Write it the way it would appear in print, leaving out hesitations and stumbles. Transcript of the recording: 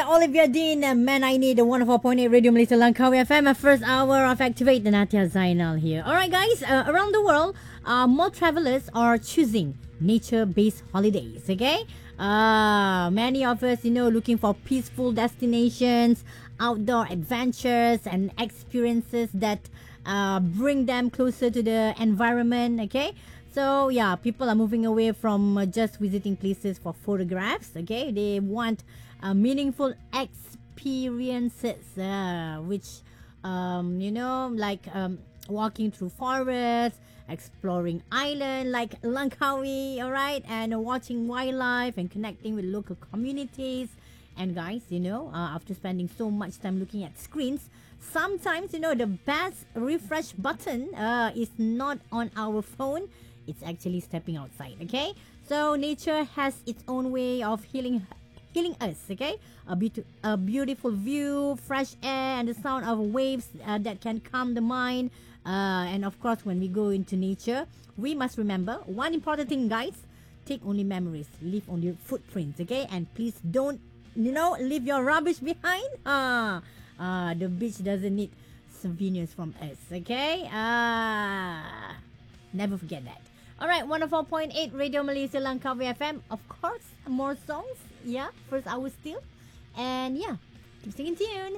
Olivia Dean, Man I Need, the 104.8 Radio Malaysia Langkawi FM, a first hour of Activate, the Natia Zainal here. Alright guys, around the world, more travelers are choosing nature-based holidays, okay? Many of us, looking for peaceful destinations, outdoor adventures and experiences that bring them closer to the environment, okay? So yeah, people are moving away from just visiting places for photographs. Okay, they want meaningful experiences, which like walking through forests, exploring island like Langkawi, all right, and watching wildlife and connecting with local communities. And guys, after spending so much time looking at screens, sometimes the best refresh button is not on our phone. It's actually stepping outside, okay? So nature has its own way of healing us, okay? A beautiful view, fresh air, and the sound of waves that can calm the mind. And of course, when we go into nature, we must remember one important thing, guys. Take only memories, leave only footprints, okay? And please don't, leave your rubbish behind. The beach doesn't need souvenirs from us, okay? Never forget that. Alright, 104.8 Radio Malaysia Langkawi FM. Of course, more songs. Yeah, first hour still. And yeah, keep singing tune.